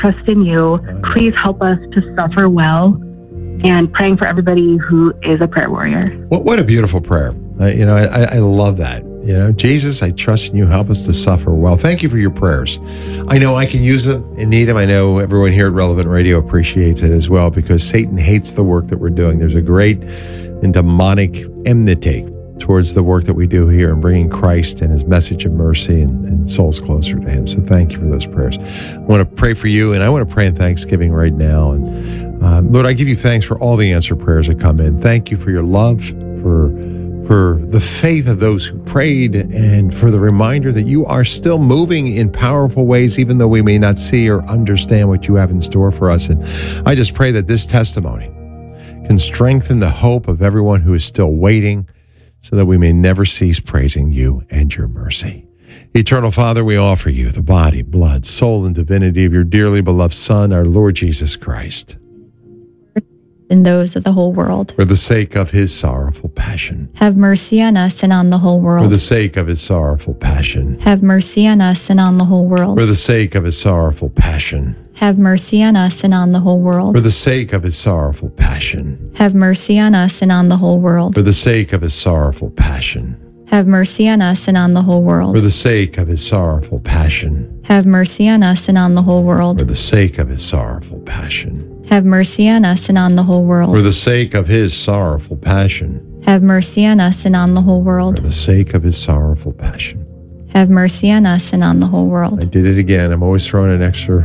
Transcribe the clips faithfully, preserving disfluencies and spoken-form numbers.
trust in you. Please help us to suffer well, and praying for everybody who is a prayer warrior. What, what a beautiful prayer. Uh, you know, I, I love that. You know, Jesus, I trust in you. Help us to suffer well. Thank you for your prayers. I know I can use them and need them. I know everyone here at Relevant Radio appreciates it as well, because Satan hates the work that we're doing. There's a great and demonic enmity towards the work that we do here in bringing Christ and his message of mercy and, and souls closer to him. So thank you for those prayers. I want to pray for you, and I want to pray in thanksgiving right now. And uh, Lord, I give you thanks for all the answered prayers that come in. Thank you for your love, for for the faith of those who prayed, and for the reminder that you are still moving in powerful ways, even though we may not see or understand what you have in store for us. And I just pray that this testimony can strengthen the hope of everyone who is still waiting, so that we may never cease praising you and your mercy. Eternal Father, we offer you the body, blood, soul, and divinity of your dearly beloved Son, our Lord Jesus Christ, and those of the whole world. For the sake of his sorrowful passion. Have mercy on us and on the whole world. For the sake of his sorrowful passion. Have mercy on us and on the whole world. For the sake of his sorrowful passion. Have mercy on us and on the whole world. For the sake of his sorrowful passion. Have mercy on us and on the whole world. For the sake of his sorrowful passion. Have mercy on us and on the whole world. For the sake of his sorrowful passion. Have mercy on us and on the whole world. For the sake of his sorrowful passion. Have mercy on us and on the whole world. For the sake of his sorrowful passion. Have mercy on us and on the whole world. For the sake of his sorrowful passion. Have mercy on us and on the whole world. I did it again. I'm always throwing an extra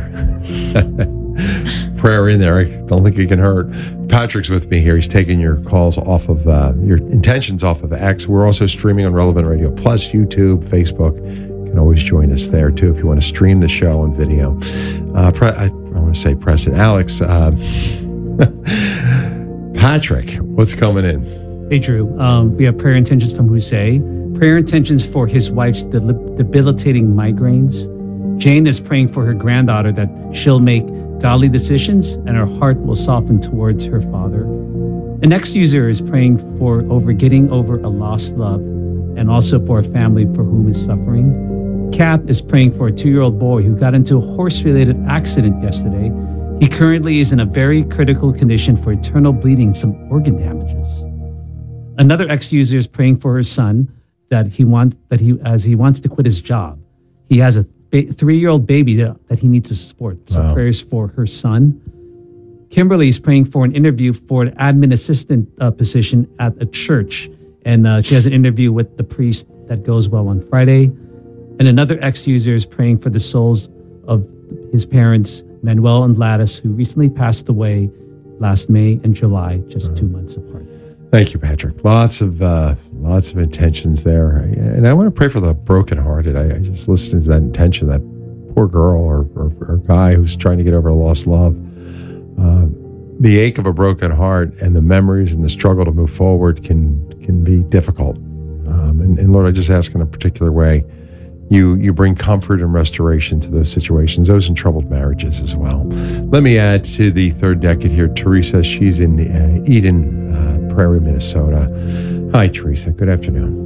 prayer in there. I don't think it can hurt. Patrick's with me here. He's taking your calls off of, uh, your intentions off of X. We're also streaming on Relevant Radio Plus, YouTube, Facebook. You can always join us there, too, if you want to stream the show on video. Uh, pre- I, I want to say Preston. Alex, uh, Patrick, what's coming in? Hey, Drew. Um, we have prayer intentions from Jose. Prayer intentions for his wife's del- debilitating migraines. Jane is praying for her granddaughter that she'll make godly decisions and her heart will soften towards her father. An ex-user is praying for over getting over a lost love, and also for a family for whom is suffering. Kat is praying for a two-year-old boy who got into a horse-related accident yesterday. He currently is in a very critical condition for internal bleeding, some organ damages. Another ex-user is praying for her son that he want that he as he wants to quit his job. He has a ba- three-year-old baby that, that he needs to support. So Wow. prayers for her son. Kimberly is praying for an interview for an admin assistant uh, position at a church, and uh, she has an interview with the priest that goes well on Friday. And another ex-user is praying for the souls of his parents, Manuel and Gladys, who recently passed away last May and July, just two months apart. Thank you, Patrick. Lots of uh, lots of intentions there. And I want to pray for the brokenhearted. I, I just listened to that intention, that poor girl or, or, or guy who's trying to get over a lost love. Uh, the ache of a broken heart and the memories and the struggle to move forward can can be difficult. Um, and, and Lord, I just ask in a particular way, you you bring comfort and restoration to those situations, those in troubled marriages as well. Let me add to the third decade here, Teresa. She's in uh, Eden uh, Prairie, Minnesota. Hi, Teresa. Good afternoon.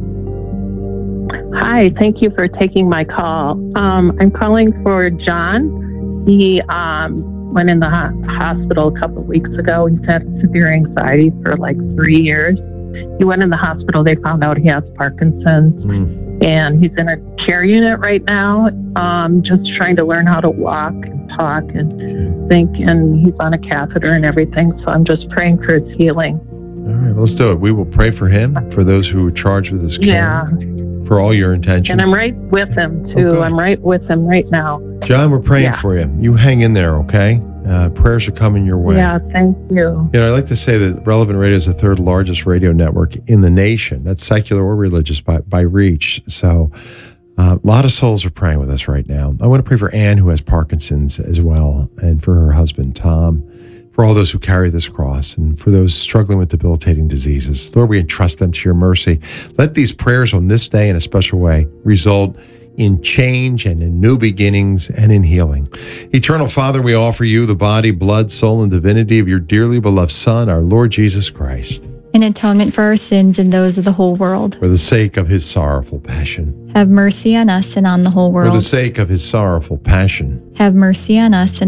Hi, thank you for taking my call. Um, I'm calling for John. He um, went in the ho- hospital a couple of weeks ago. He's had severe anxiety for like three years. He went in the hospital. They found out he has Parkinson's. Mm. And he's in a care unit right now, um, just trying to learn how to walk and talk and think. And he's on a catheter and everything. So I'm just praying for his healing. All right, well, let's do it. We will pray for him, for those who are charged with his care, Yeah. for all your intentions. And I'm right with him, too. Okay. I'm right with him right now. John, we're praying Yeah. for you. You hang in there, okay? Uh, prayers are coming your way. Yeah, thank you. You know, I like to say that Relevant Radio is the third largest radio network in the nation. That's secular or religious by, by reach. So uh, a lot of souls are praying with us right now. I want to pray for Anne, who has Parkinson's as well, and for her husband, Tom, for all those who carry this cross, and for those struggling with debilitating diseases. Lord, we entrust them to your mercy. Let these prayers on this day in a special way result in change and in new beginnings and in healing. Eternal Father, we offer you the body, blood, soul, and divinity of your dearly beloved Son, our Lord Jesus Christ, An atonement for our sins and those of the whole world. for the sake of his sorrowful passion. Have mercy on us and on the whole For the world. sake of his sorrowful passion. Have mercy on us and